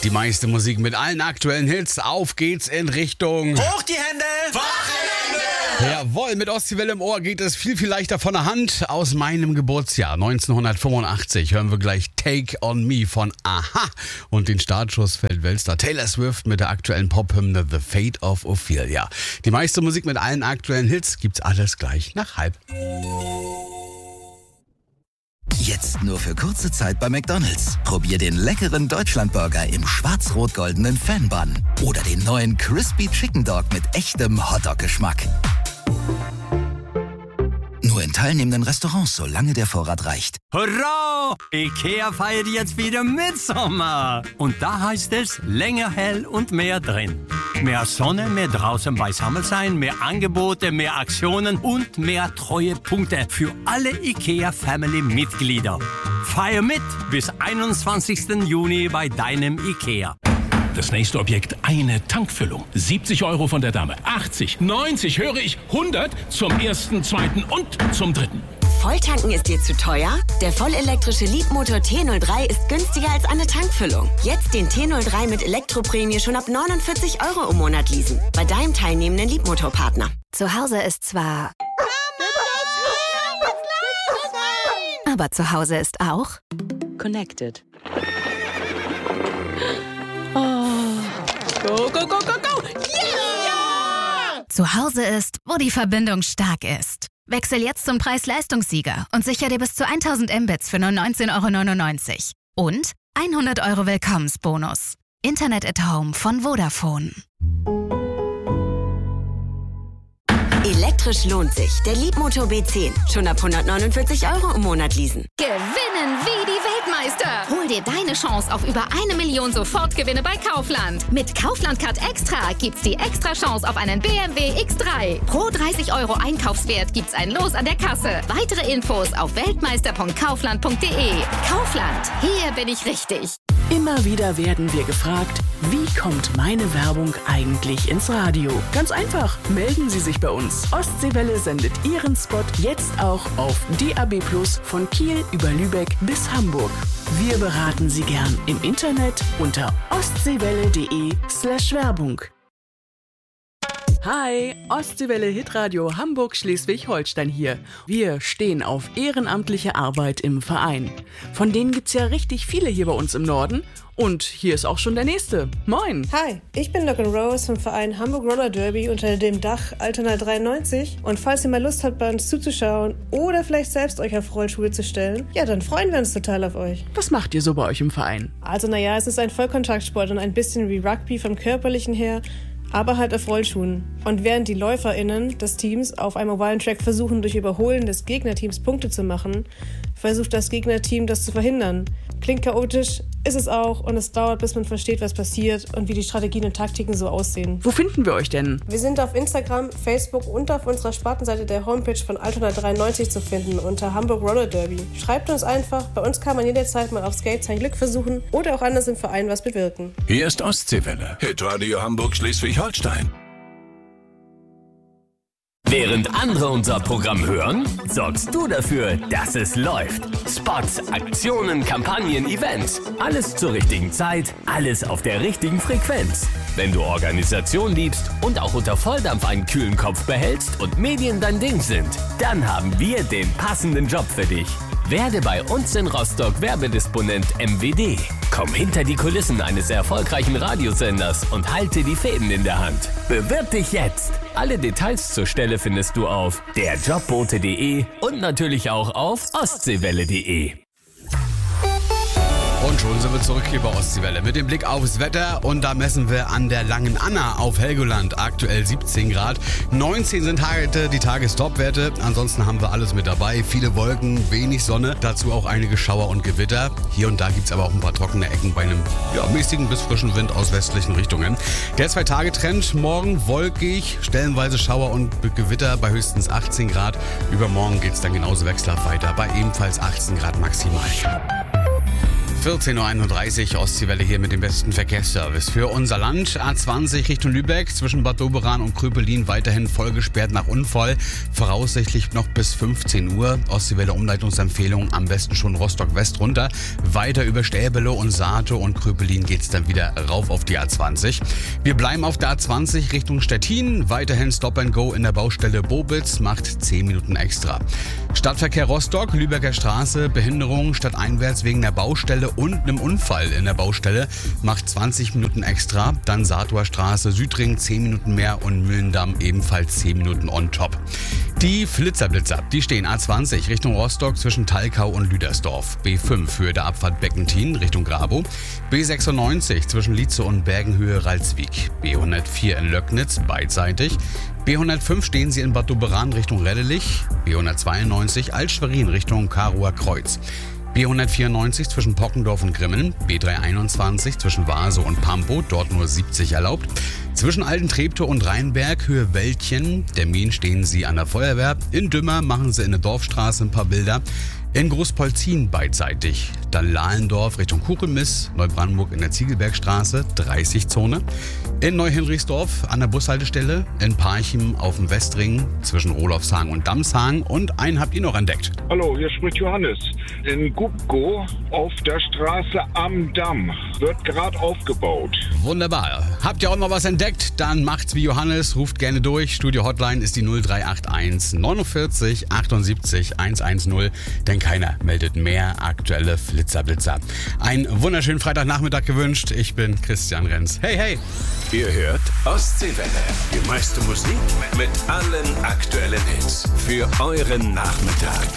Die meiste Musik mit allen aktuellen Hits. Auf geht's in Richtung Hoch die Hände! Wochenende! Jawohl, mit Ostseewelle im Ohr geht es viel, viel leichter von der Hand. Aus meinem Geburtsjahr 1985 hören wir gleich Take On Me von Aha. Und den Startschuss fällt Weltstar Taylor Swift mit der aktuellen Pop-Hymne The Fate of Ophelia. Die meiste Musik mit allen aktuellen Hits gibt's alles gleich nach halb. Jetzt nur für kurze Zeit bei McDonald's. Probier den leckeren Deutschlandburger im schwarz-rot-goldenen Fan-Bun. Oder den neuen Crispy Chicken Dog mit echtem Hotdog-Geschmack. Nur in teilnehmenden Restaurants, solange der Vorrat reicht. Hurra! Ikea feiert jetzt wieder Mitsommer. Und da heißt es, länger hell und mehr drin. Mehr Sonne, mehr draußen beisammen sein, mehr Angebote, mehr Aktionen und mehr Treuepunkte für alle IKEA-Family-Mitglieder. Feier mit bis 21. Juni bei deinem IKEA. Das nächste Objekt, eine Tankfüllung. 70 € von der Dame. 80, 90, höre ich, 100 zum ersten, zweiten und zum dritten. Volltanken ist dir zu teuer? Der vollelektrische Leapmotor T03 ist günstiger als eine Tankfüllung. Jetzt den T03 mit Elektroprämie schon ab 49 € im Monat leasen. Bei deinem teilnehmenden Leapmotor-Partner. Zu Hause ist zwar... Aber zu Hause ist auch... Connected. Go, go, go, go, go! Yeah! Zu Hause ist, wo die Verbindung stark ist. Wechsel jetzt zum Preis-Leistungssieger und sicher dir bis zu 1000 Mbits für nur 19,99 € und 100 € Willkommensbonus. Internet at Home von Vodafone. Elektrisch lohnt sich. Der Leapmotor B10. Schon ab 149 € im Monat leasen. Gewinnen wie die Weltmeister. Hol dir deine Chance auf über 1 Million Sofortgewinne bei Kaufland. Mit Kaufland Card Extra gibt's die extra Chance auf einen BMW X3. Pro 30 € Einkaufswert gibt's ein Los an der Kasse. Weitere Infos auf weltmeister.kaufland.de. Kaufland. Hier bin ich richtig. Immer wieder werden wir gefragt, wie kommt meine Werbung eigentlich ins Radio? Ganz einfach, melden Sie sich bei uns. Ostseewelle sendet Ihren Spot jetzt auch auf DAB+ von Kiel über Lübeck bis Hamburg. Wir beraten Sie gern im Internet unter ostseewelle.de/Werbung. Hi, Ostseewelle Hitradio Hamburg-Schleswig-Holstein hier. Wir stehen auf ehrenamtliche Arbeit im Verein. Von denen gibt's ja richtig viele hier bei uns im Norden. Und hier ist auch schon der nächste. Moin! Hi, ich bin Logan Rose vom Verein Hamburg Roller Derby unter dem Dach Altona 93. Und falls ihr mal Lust habt, bei uns zuzuschauen oder vielleicht selbst euch auf Rollschuhe zu stellen, ja, dann freuen wir uns total auf euch. Was macht ihr so bei euch im Verein? Also naja, es ist ein Vollkontaktsport und ein bisschen wie Rugby vom Körperlichen her, aber halt auf Rollschuhen. Und während die LäuferInnen des Teams auf einem ovalen Track versuchen, durch Überholen des Gegnerteams Punkte zu machen, versucht das Gegnerteam das zu verhindern. Klingt chaotisch, ist es auch, und es dauert, bis man versteht, was passiert und wie die Strategien und Taktiken so aussehen. Wo finden wir euch denn? Wir sind auf Instagram, Facebook und auf unserer Spartenseite der Homepage von Altona 93 zu finden unter Hamburg Roller Derby. Schreibt uns einfach, bei uns kann man jederzeit mal auf Skate sein Glück versuchen oder auch anders im Verein was bewirken. Hier ist Ostseewelle, Hitradio Hamburg-Schleswig-Holstein. Während andere unser Programm hören, sorgst du dafür, dass es läuft. Spots, Aktionen, Kampagnen, Events. Alles zur richtigen Zeit, alles auf der richtigen Frequenz. Wenn du Organisation liebst und auch unter Volldampf einen kühlen Kopf behältst und Medien dein Ding sind, dann haben wir den passenden Job für dich. Werde bei uns in Rostock Werbedisponent MWD. Komm hinter die Kulissen eines erfolgreichen Radiosenders und halte die Fäden in der Hand. Bewirb dich jetzt! Alle Details zur Stelle findest du auf derjobbote.de und natürlich auch auf ostseewelle.de. Und schon sind wir zurück hier bei Ostseewelle mit dem Blick aufs Wetter. Und da messen wir an der Langen Anna auf Helgoland. Aktuell 17 Grad. 19 sind heute die Tagestopwerte. Ansonsten haben wir alles mit dabei. Viele Wolken, wenig Sonne. Dazu auch einige Schauer und Gewitter. Hier und da gibt es aber auch ein paar trockene Ecken bei einem mäßigen bis frischen Wind aus westlichen Richtungen. Der 2-Tage-Trend. Morgen wolkig, stellenweise Schauer und Gewitter bei höchstens 18 Grad. Übermorgen geht es dann genauso wechselhaft weiter bei ebenfalls 18 Grad maximal. 14.31 Uhr, Ostseewelle hier mit dem besten Verkehrsservice für unser Land. A20 Richtung Lübeck zwischen Bad Doberan und Kröpelin weiterhin vollgesperrt nach Unfall. Voraussichtlich noch bis 15 Uhr. Ostseewelle Umleitungsempfehlung, am besten schon Rostock West runter. Weiter über Stäbelow und Saato und Kröpelin geht's dann wieder rauf auf die A20. Wir bleiben auf der A20 Richtung Stettin. Weiterhin Stop and Go in der Baustelle Bobitz, macht 10 Minuten extra. Stadtverkehr Rostock, Lübecker Straße, Behinderung stadteinwärts wegen der Baustelle und einem Unfall in der Baustelle, macht 20 Minuten extra. Dann Saatower Straße, Südring 10 Minuten mehr und Mühlendamm ebenfalls 10 Minuten on top. Die Flitzerblitzer, die stehen A20 Richtung Rostock zwischen Talkau und Lüdersdorf. B5 Höhe der Abfahrt Beckentin Richtung Grabow. B96 zwischen Lietze und Bergenhöhe Ralswiek. B104 in Löcknitz beidseitig. B105 stehen sie in Bad Doberan Richtung Reddelich. B192 Alt-Schwerin Richtung Karower Kreuz. B194 zwischen Pockendorf und Grimmen, B321 zwischen Vaso und Pampo, dort nur 70 erlaubt. Zwischen Alten Treptow und Rheinberg, Höhe Wäldchen, Termin stehen sie an der Feuerwehr. In Dümmer machen sie in der Dorfstraße ein paar Bilder. In Großpolzin beidseitig. Dann Lahlendorf Richtung Kuchelmiss, Neubrandenburg in der Ziegelbergstraße, 30-Zone. In Neuhinrichsdorf an der Bushaltestelle. In Parchim auf dem Westring zwischen Rolofshagen und Damshagen. Und einen habt ihr noch entdeckt. Hallo, hier spricht Johannes. In Gubko auf der Straße am Damm wird gerade aufgebaut. Wunderbar. Habt ihr auch noch was entdeckt? Dann macht's wie Johannes, ruft gerne durch. Studio Hotline ist die 0381 49 78 110. Denn keiner meldet mehr aktuelle Flitzerblitzer. Einen wunderschönen Freitagnachmittag gewünscht. Ich bin Christian Renz. Hey, hey. Ihr hört Ostseewelle. Die meiste Musik mit allen aktuellen Hits. Für euren Nachmittag.